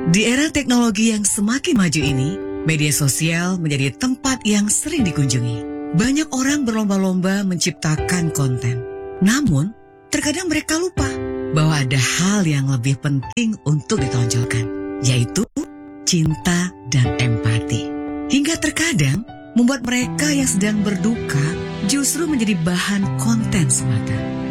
Di era teknologi yang semakin maju ini, media sosial menjadi tempat yang sering dikunjungi. Banyak orang berlomba-lomba menciptakan konten. Namun, terkadang mereka lupa bahwa ada hal yang lebih penting untuk ditonjolkan, yaitu cinta dan empati. Hingga terkadang membuat mereka yang sedang berduka justru menjadi bahan konten semata.